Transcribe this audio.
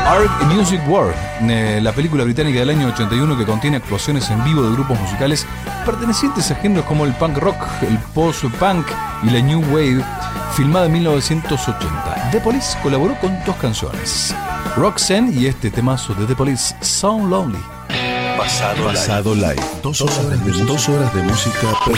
Art Music War, la película británica del año 81 que contiene actuaciones en vivo de grupos musicales pertenecientes a géneros como el punk rock, el post-punk y la new wave, filmada en 1980. The Police colaboró con 2 canciones, Roxanne y este temazo de The Police, So Lonely. Pasado Live. 2 horas de música